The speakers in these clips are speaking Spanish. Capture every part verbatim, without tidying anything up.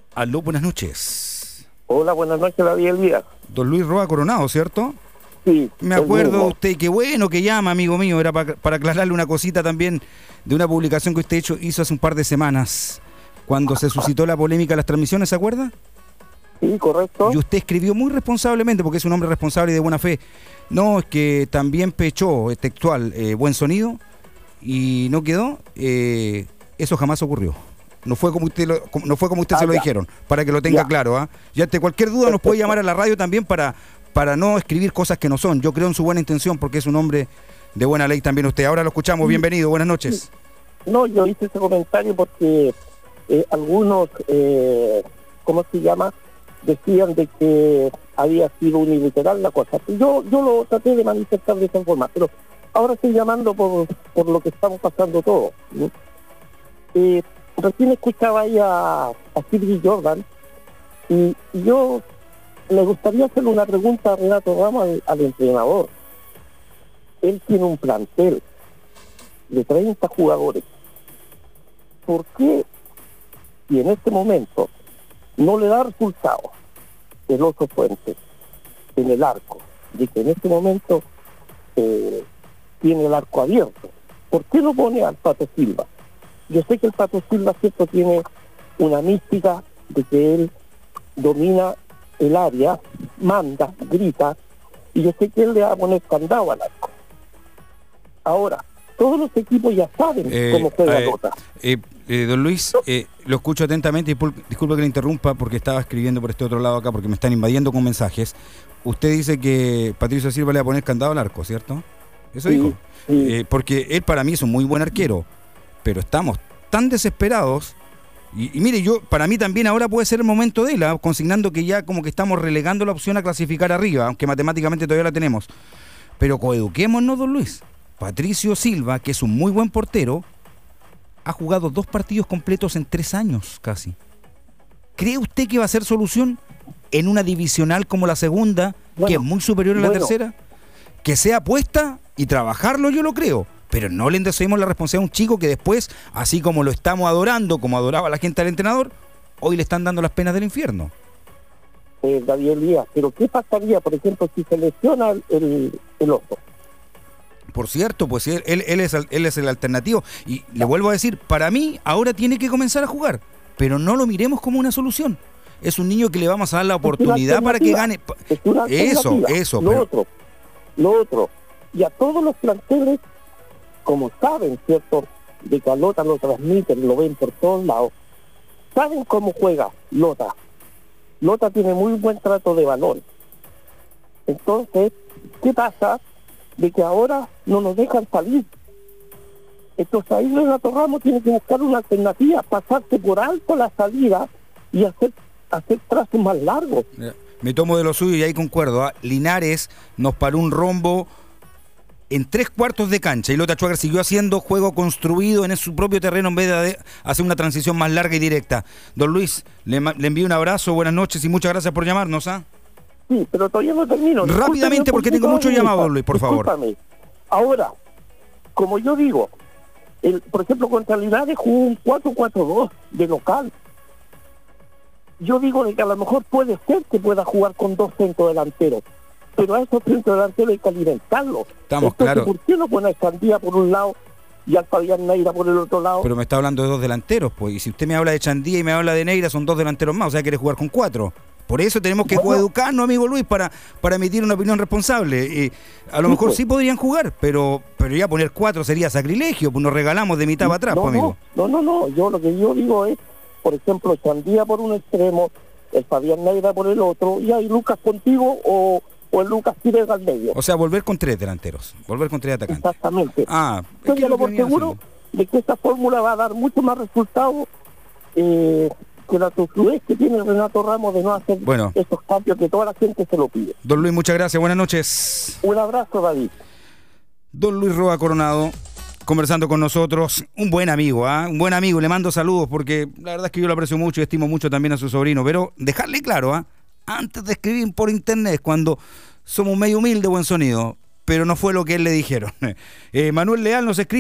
Aló, buenas noches. Hola, buenas noches, David Elías. Don Luis Roa Coronado, ¿cierto? Sí. Me acuerdo de usted, qué bueno que llama, amigo mío. Era para, para aclararle una cosita también de una publicación que usted hecho, hizo hace un par de semanas, cuando se suscitó la polémica de las transmisiones, ¿se acuerda? Sí, correcto. Y usted escribió muy responsablemente, porque es un hombre responsable y de buena fe. No, es que también pechó, textual, eh, buen sonido, y no quedó. Eh, eso jamás ocurrió. No fue como usted, lo, no fue como usted ah, se lo ya. dijeron, para que lo tenga ya. claro. ¿eh? Y ante cualquier duda nos puede llamar a la radio también para, para no escribir cosas que no son. Yo creo en su buena intención, porque es un hombre de buena ley también usted. Ahora lo escuchamos, bienvenido, buenas noches. No, yo hice ese comentario porque eh, algunos, eh, ¿cómo se llama?, decían de que había sido unilateral la cosa. Yo yo lo traté de manifestar de esa forma, pero ahora estoy llamando por, por lo que estamos pasando todos, ¿no? Eh, recién escuchaba ahí a, a Silvio Jordan y, y yo me gustaría hacerle una pregunta a Renato Ramos, al, al entrenador. Él tiene un plantel de treinta jugadores. ¿Por qué, si en este momento no le da resultados el Oso Fuentes en el arco, de que en este momento eh, tiene el arco abierto? ¿Por qué no pone al Pato Silva? Yo sé que el Pato Silva, cierto, tiene una mística de que él domina el área, manda, grita, y yo sé que él le va a poner candado al arco. Ahora, todos los equipos ya saben eh, cómo juega eh, Lota. Eh, eh, don Luis, eh, lo escucho atentamente, disculpe que le interrumpa porque estaba escribiendo por este otro lado acá porque me están invadiendo con mensajes. Usted dice que Patricio Silva le va a poner candado al arco, ¿cierto? Eso sí, dijo. Sí. Eh, porque él para mí es un muy buen arquero, pero estamos tan desesperados. Y, y mire, yo para mí también ahora puede ser el momento de él, ¿eh? Consignando que ya como que estamos relegando la opción a clasificar arriba, aunque matemáticamente todavía la tenemos. Pero coeduquémonos, don Luis. Patricio Silva, que es un muy buen portero, ha jugado dos partidos completos en tres años casi. ¿Cree usted que va a ser solución en una divisional como la segunda, bueno, que es muy superior a la bueno. tercera? Que sea apuesta y trabajarlo, yo lo creo. Pero no le endosemos la responsabilidad a un chico que después, así como lo estamos adorando, como adoraba la gente al entrenador, hoy le están dando las penas del infierno. Eh, David Elías, pero ¿qué pasaría, por ejemplo, si se lesiona el, el, el Oso? Por cierto, pues él, él, él, es, él es el alternativo. Y le vuelvo a decir, para mí ahora tiene que comenzar a jugar, pero no lo miremos como una solución. Es un niño que le vamos a dar la oportunidad para que gane. Eso, eso. Lo pero... otro, lo otro. Y a todos los planteles, como saben, ¿cierto?, de que a Lota lo transmiten, lo ven por todos lados, saben cómo juega Lota. Lota tiene muy buen trato de balón. Entonces, ¿qué pasa? De que ahora no nos dejan salir. Entonces ahí Renato Ramos tiene que buscar una alternativa, pasarse por alto la salida y hacer hacer trazos más largos. Me tomo de lo suyo y ahí concuerdo. ¿eh? Linares nos paró un rombo en tres cuartos de cancha y Lota Schwager siguió haciendo juego construido en su propio terreno en vez de hacer una transición más larga y directa. Don Luis, le, le envío un abrazo, buenas noches y muchas gracias por llamarnos. ¿ah? ¿eh? Sí, pero todavía no termino. Rápidamente, porque tengo mucho llamado, don Luis, por favor. Discúlpame. Ahora, como yo digo, el, por ejemplo, contra Linares jugó un cuatro cuatro dos de local. Yo digo de que a lo mejor puede ser que pueda jugar con dos centrodelanteros, pero a esos centrodelanteros hay que alimentarlos. Estamos Entonces, claros. ¿por qué no pone a Chandía por un lado y al Fabián Neira por el otro lado? Pero me está hablando de dos delanteros, pues. Y si usted me habla de Chandía y me habla de Neira, son dos delanteros más, o sea, quiere jugar con cuatro. Por eso tenemos que bueno, coeducarnos, amigo Luis, para, para emitir una opinión responsable. Y a lo sí, mejor pues. sí podrían jugar, pero pero ya poner cuatro sería sacrilegio, pues nos regalamos de mitad para atrás, no, pues, amigo. No, no, no, yo lo que yo digo es, por ejemplo, Chandía por un extremo, el Fabián Neira por el otro, y hay Lucas contigo o, o el Lucas Pires al medio. O sea, volver con tres delanteros, volver con tres atacantes. Exactamente. Ah, Estoy a lo por seguro haciendo. de que esta fórmula va a dar mucho más resultados eh, que la fluidez que tiene Renato Ramos de no hacer bueno. esos cambios que toda la gente se lo pide. Don Luis, muchas gracias, buenas noches. Un abrazo, David. Don Luis Roa Coronado, conversando con nosotros, un buen amigo, ¿ah? ¿eh? Un buen amigo, le mando saludos porque la verdad es que yo lo aprecio mucho y estimo mucho también a su sobrino, pero dejarle claro, ¿ah? ¿eh? Antes de escribir por internet, cuando somos medio humildes, buen sonido, pero no fue lo que él le dijeron. Eh, Manuel Leal nos escribe...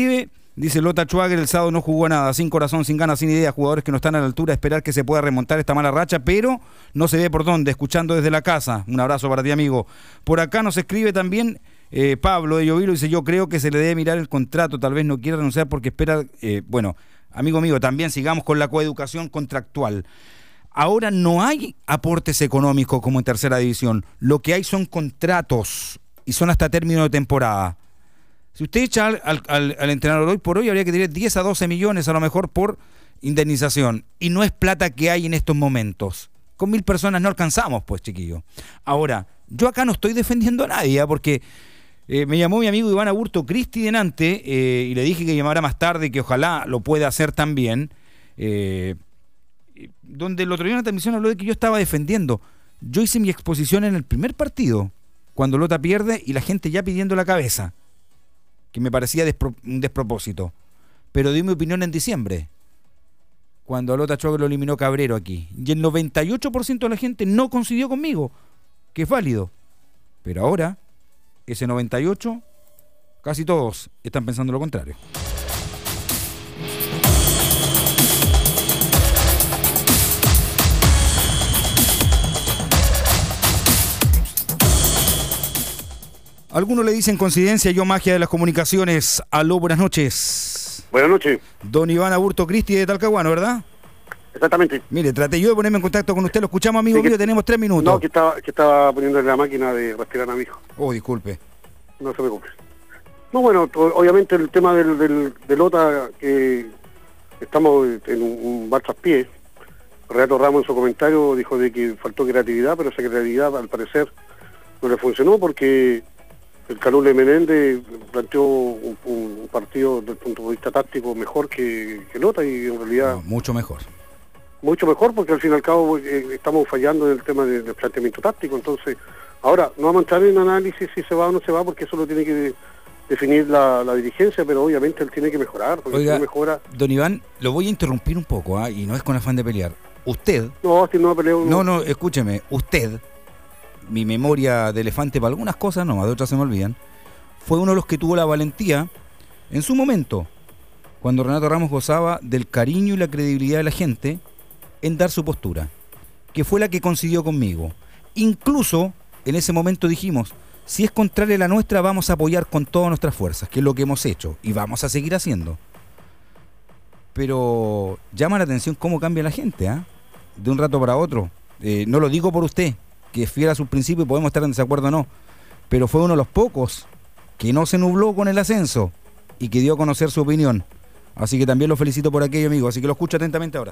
Dice Lota Schwager, el sábado no jugó nada, sin corazón, sin ganas, sin idea, jugadores que no están a la altura, esperar que se pueda remontar esta mala racha, pero no se ve por dónde, escuchando desde la casa. Un abrazo para ti, amigo. Por acá nos escribe también eh, Pablo de Llovilo, dice, yo creo que se le debe mirar el contrato, tal vez no quiera renunciar porque espera, eh, bueno, amigo mío, también sigamos con la coeducación contractual. Ahora no hay aportes económicos como en tercera división, lo que hay son contratos y son hasta término de temporada. Si usted echa al, al, al, al entrenador hoy por hoy, habría que tener diez a doce millones a lo mejor por indemnización. Y no es plata que hay en estos momentos. Con mil personas no alcanzamos, pues, chiquillo. Ahora, yo acá no estoy defendiendo a nadie, ¿eh? porque eh, me llamó mi amigo Iván Aburto Cristi delante eh, y le dije que llamara más tarde y que ojalá lo pueda hacer también. Eh, donde el otro día en la transmisión habló de que yo estaba defendiendo. Yo hice mi exposición en el primer partido, cuando Lota pierde y la gente ya pidiendo la cabeza, que me parecía despro- un despropósito. Pero di mi opinión en diciembre, cuando a Lota Schwager lo eliminó Cabrero aquí. Y el noventa y ocho por ciento de la gente no coincidió conmigo, que es válido. Pero ahora, ese noventa y ocho por ciento, casi todos están pensando lo contrario. Algunos le dicen coincidencia, yo magia de las comunicaciones. Aló, buenas noches. Buenas noches. Don Iván Aburto Cristi de Talcahuano, ¿verdad? Exactamente. Mire, traté yo de ponerme en contacto con usted, lo escuchamos, amigo Sí, que, mío, tenemos tres minutos. No, que estaba, que estaba poniéndole la máquina de respirar a mi hijo. Oh, disculpe. No se preocupe. No, bueno, to, obviamente el tema del, del, de Lota, que estamos en un, un bar traspié. Renato Ramos en su comentario dijo de que faltó creatividad, pero esa creatividad al parecer no le funcionó porque el Calule Menéndez planteó un, un partido desde el punto de vista táctico mejor que, que Lota y en realidad... No, mucho mejor. Mucho mejor porque al fin y al cabo eh, estamos fallando en el tema de, del planteamiento táctico. Entonces, ahora no vamos a entrar en análisis si se va o no se va porque eso lo tiene que de, definir la, la dirigencia, pero obviamente él tiene que mejorar. Porque Oiga, si no mejora... don Iván, lo voy a interrumpir un poco, ¿eh? Y no es con afán de pelear. Usted... No, si no peleo... No, no, escúcheme. Usted... mi memoria de elefante para algunas cosas, no, de otras se me olvidan, fue uno de los que tuvo la valentía en su momento, cuando Renato Ramos gozaba del cariño y la credibilidad de la gente, en dar su postura, que fue la que consiguió conmigo. Incluso, en ese momento dijimos, si es contraria a la nuestra, vamos a apoyar con todas nuestras fuerzas, que es lo que hemos hecho, y vamos a seguir haciendo. Pero llama la atención cómo cambia la gente, ¿eh? De un rato para otro. Eh, no lo digo por usted, que es fiel a sus principios y podemos estar en desacuerdo o no, pero fue uno de los pocos que no se nubló con el ascenso y que dio a conocer su opinión. Así que también lo felicito por aquello, amigo. Así que lo escucho atentamente ahora.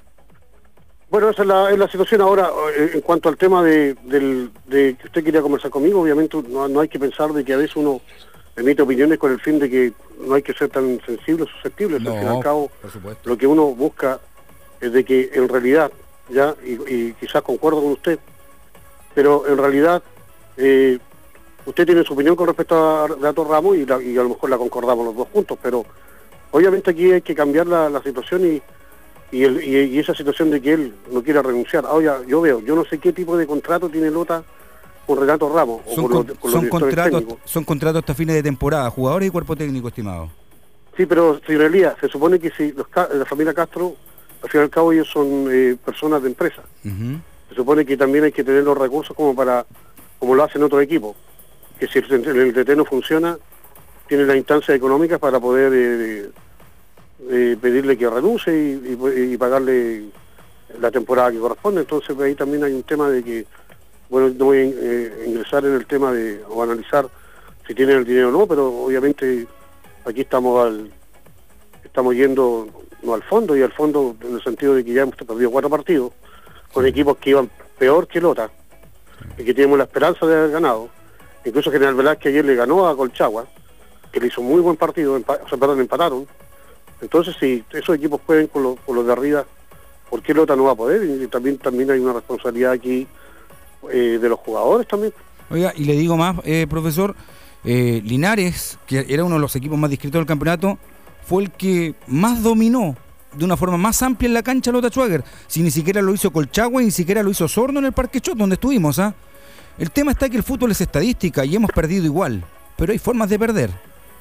Bueno, esa es la, es la situación ahora. Eh, en cuanto al tema de, del, de que usted quería conversar conmigo, obviamente no, no hay que pensar de que a veces uno emite opiniones con el fin de que no hay que ser tan sensible o susceptible. No, al fin y al cabo, por supuesto. lo que uno busca es de que en realidad, ya y, y quizás concuerdo con usted, pero en realidad eh, usted tiene su opinión con respecto a Renato Ramos y, la, y a lo mejor la concordamos los dos juntos, pero obviamente aquí hay que cambiar la, la situación y y, el, y y esa situación de que él no quiera renunciar. Ahora yo veo, yo no sé qué tipo de contrato tiene Lota con Renato Ramos o son con, con, los, con son los contratos técnicos. son contratos hasta fines de temporada, jugadores y cuerpo técnico, estimado. Sí, pero en realidad se supone que si los, la familia Castro, al fin y al cabo ellos son eh, personas de empresa. Uh-huh. Se supone que también hay que tener los recursos como para, como lo hacen otros equipos, que si el, el T T no funciona, tiene las instancias económicas para poder eh, eh, pedirle que renuncie y, y, y pagarle la temporada que corresponde. Entonces ahí también hay un tema de que, bueno, no voy a eh, ingresar en el tema de, o analizar si tienen el dinero o no, pero obviamente aquí estamos al, estamos yendo no al fondo, y al fondo en el sentido de que ya hemos perdido cuatro partidos con equipos que iban peor que Lota y que tenemos la esperanza de haber ganado. Incluso General Velázquez ayer le ganó a Colchagua, que le hizo muy buen partido, empa- o sea, perdón, empataron. Entonces si esos equipos pueden con, lo, con los de arriba, ¿por qué Lota no va a poder? Y también también hay una responsabilidad aquí eh, de los jugadores también. Oiga, y le digo más, eh, profesor, eh, Linares, que era uno de los equipos más discretos del campeonato, fue el que más dominó de una forma más amplia en la cancha a Lota Schwager. Si ni siquiera lo hizo Colchagua, ni siquiera lo hizo Sorno en el Parque Chot, donde estuvimos, ¿ah? El tema está que el fútbol es estadística y hemos perdido igual, pero hay formas de perder.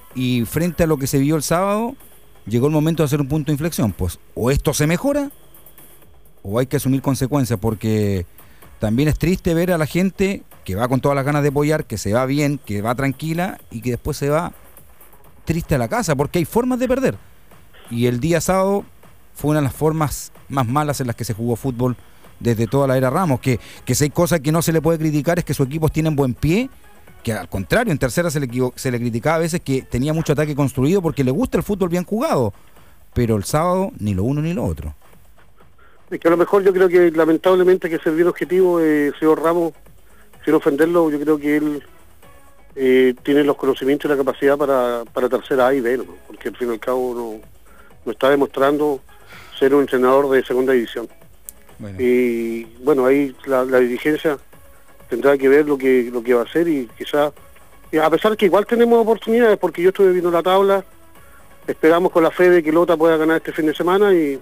Y frente a lo que se vio el sábado, llegó el momento de hacer un punto de inflexión. Pues o esto se mejora o hay que asumir consecuencias, porque también es triste ver a la gente que va con todas las ganas de apoyar, que se va bien, que va tranquila y que después se va triste a la casa, porque hay formas de perder. Y el día sábado fue una de las formas más malas en las que se jugó fútbol desde toda la era Ramos, que, que si hay cosas que no se le puede criticar es que sus equipos tienen buen pie, que al contrario, en tercera se le, se le criticaba a veces que tenía mucho ataque construido porque le gusta el fútbol bien jugado, pero el sábado ni lo uno ni lo otro. Es que a lo mejor yo creo que lamentablemente que ser bien objetivo, eh, señor Ramos, sin ofenderlo, yo creo que él eh, tiene los conocimientos y la capacidad para, para tercera A y B, ¿no? Porque al fin y al cabo no, no está demostrando ser un entrenador de segunda división. Bueno. Y bueno, ahí la, la dirigencia tendrá que ver lo que lo que va a hacer y quizás, a pesar que igual tenemos oportunidades, porque yo estuve viendo la tabla, esperamos con la fe de que Lota pueda ganar este fin de semana y,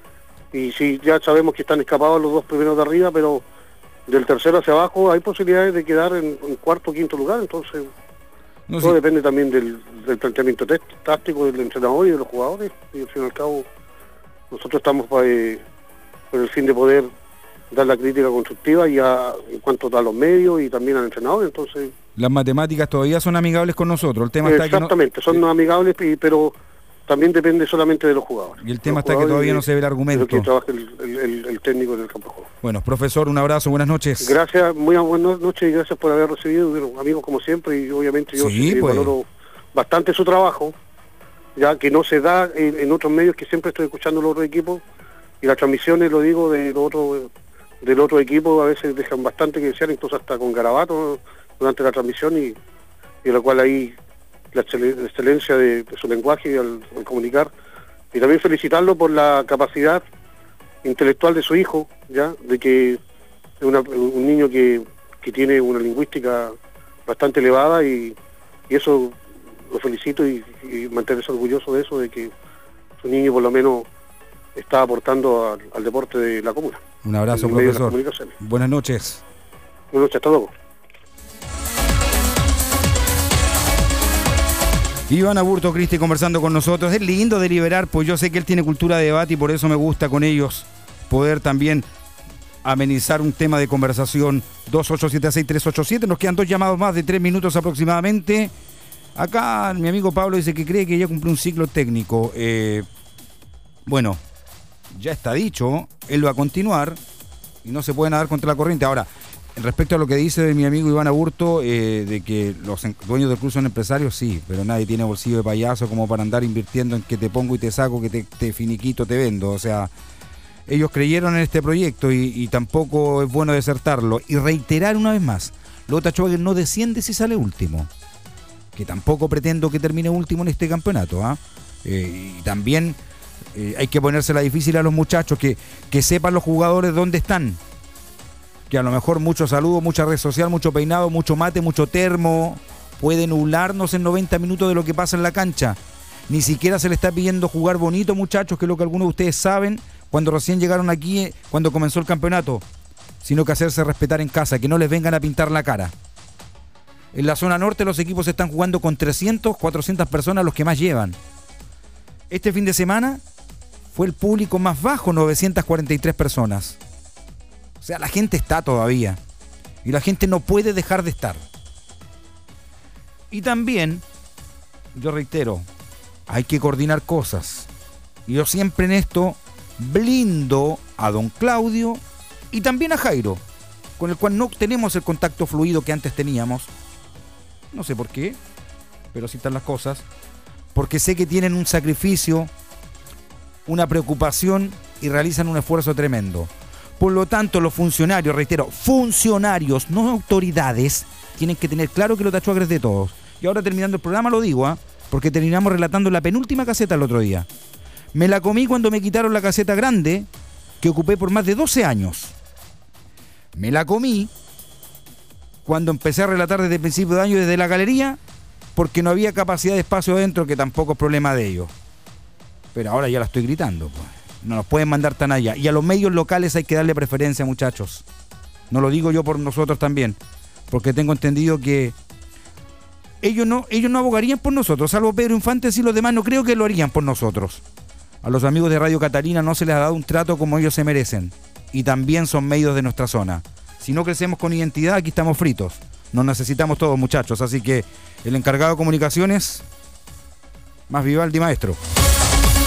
y sí, ya sabemos que están escapados los dos primeros de arriba, pero del tercero hacia abajo hay posibilidades de quedar en, en cuarto o quinto lugar, entonces no, todo sí. Depende también del, del planteamiento táctico del entrenador y de los jugadores, y al fin y al cabo nosotros estamos para, eh, por el fin de poder dar la crítica constructiva y a, en cuanto a los medios y también al entrenador, entonces... Las matemáticas todavía son amigables con nosotros, el tema está exactamente, que no... son amigables, pero también depende solamente de los jugadores. Y el tema está que todavía no se ve el argumento. De lo que trabaja el, el, el técnico en el campo de juego. Bueno, profesor, un abrazo, buenas noches. Gracias, muy buenas noches y gracias por haber recibido, bueno, amigos como siempre, y obviamente yo sí, pues. valoro bastante su trabajo, ya que no se da en, en otros medios, que siempre estoy escuchando los otros equipos, y las transmisiones, lo digo, de los otros... del otro equipo a veces dejan bastante que desear, incluso hasta con garabatos durante la transmisión, y, y lo cual ahí la excelencia de, de su lenguaje al, al comunicar, y también felicitarlo por la capacidad intelectual de su hijo, ya de que es una, un niño que, que tiene una lingüística bastante elevada, y, y eso lo felicito y, y mantenerse orgulloso de eso, de que su niño por lo menos está aportando al, al deporte de la comuna. Un abrazo, profesor. Buenas noches. Buenas noches, hasta luego. Iván Aburto, Cristi, conversando con nosotros. Es lindo deliberar, pues yo sé que él tiene cultura de debate y por eso me gusta con ellos poder también amenizar un tema de conversación. Dos ocho siete seis tres ocho siete. Nos quedan dos llamados más de tres minutos aproximadamente. Acá mi amigo Pablo dice que cree que ya cumplió un ciclo técnico. Eh, bueno, ya está dicho, él va a continuar y no se puede nadar contra la corriente. Ahora, respecto a lo que dice de mi amigo Iván Aburto, eh, de que los dueños del club son empresarios, sí, pero nadie tiene bolsillo de payaso como para andar invirtiendo en que te pongo y te saco, que te, te finiquito, te vendo. O sea, ellos creyeron en este proyecto y, y tampoco es bueno desertarlo. Y reiterar una vez más, Lota Schwager no desciende si sale último, que tampoco pretendo que termine último en este campeonato, ¿ah? Eh, y también... Eh, hay que ponérsela difícil a los muchachos, que, que sepan los jugadores dónde están, que a lo mejor mucho saludo, mucha red social, mucho peinado, mucho mate, mucho termo puede nublarnos en noventa minutos de lo que pasa en la cancha. Ni siquiera se le está pidiendo jugar bonito, muchachos, que es lo que algunos de ustedes saben cuando recién llegaron aquí, cuando comenzó el campeonato, sino que hacerse respetar en casa, que no les vengan a pintar la cara. En la zona norte los equipos están jugando con trescientas, cuatrocientas personas, los que más llevan. Este fin de semana fue el público más bajo, novecientas cuarenta y tres personas. O sea, la gente está todavía. Y la gente no puede dejar de estar. Y también, yo reitero, hay que coordinar cosas. Y yo siempre en esto blindo a don Claudio y también a Jairo, con el cual no tenemos el contacto fluido que antes teníamos. No sé por qué, pero así están las cosas. Porque sé que tienen un sacrificio, una preocupación y realizan un esfuerzo tremendo. Por lo tanto, los funcionarios, reitero, funcionarios, no autoridades, tienen que tener claro que Lota Schwager es de todos. Y ahora terminando el programa lo digo, ¿eh? Porque terminamos relatando la penúltima caseta el otro día. Me la comí cuando me quitaron la caseta grande, que ocupé por más de doce años. Me la comí cuando empecé a relatar desde el principio de año desde la galería, porque no había capacidad de espacio adentro, que tampoco es problema de ellos. Pero ahora ya la estoy gritando, pues. No nos pueden mandar tan allá. Y a los medios locales hay que darle preferencia, muchachos. No lo digo yo por nosotros también, porque tengo entendido que ellos no, ellos no abogarían por nosotros, salvo Pedro Infante, y los demás no creo que lo harían por nosotros. A los amigos de Radio Catalina no se les ha dado un trato como ellos se merecen, y también son medios de nuestra zona. Si no crecemos con identidad, aquí estamos fritos. Nos necesitamos todos, muchachos, así que el encargado de comunicaciones, más Vivaldi, maestro.